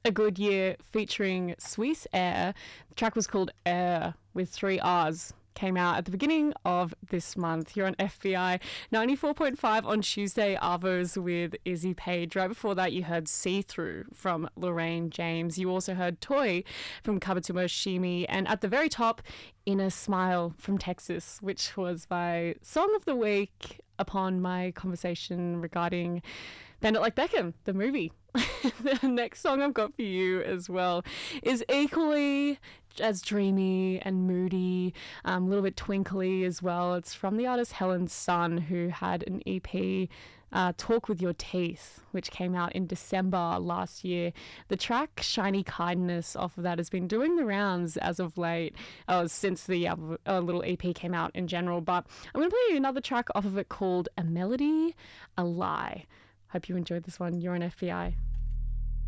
A Good Year featuring Swiss Air. The track was called Air with 3 R's. Came out at the beginning of this month here on FBI 94.5 on Tuesday. Arvos with Izzy Page. Right before that, you heard See Through from Lorraine James. You also heard Toy from Kabutomo Shimi. And at the very top, Inner Smile from Texas, which was my song of the week upon my conversation regarding Bend It Like Beckham, the movie. The next song I've got for you as well is equally as dreamy and moody, a little bit twinkly as well. It's from the artist Helen Sun, who had an EP, Talk With Your Teeth, which came out in December last year. The track Shiny Kindness off of that has been doing the rounds as of late, since the little EP came out in general. But I'm going to play you another track off of it called A Melody, A Lie. Hope you enjoyed this one. You're on FBI.